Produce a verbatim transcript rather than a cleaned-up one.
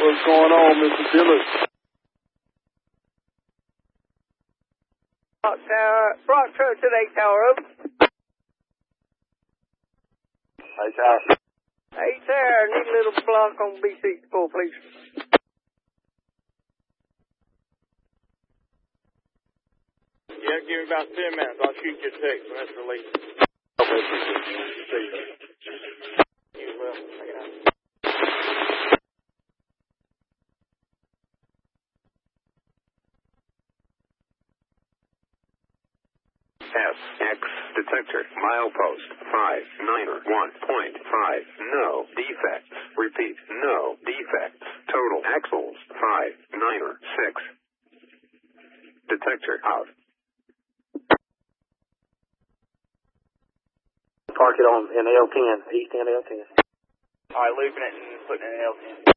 What's going on, Mister Dillard? Brock Tower, Brock Church at eight Tower Oak. Hey, Tower. Hey, there. Need a little block on B sixty-four, please. Yeah, give me about ten minutes. I'll shoot you a text when that's released. Okay. See you. You will. Take it out. S X detector milepost five niner one point five no defects. Repeat, no defects. Total axles five niner six. Detector out. Park it on in L ten, east end L ten. All right, looping it and putting it in L ten.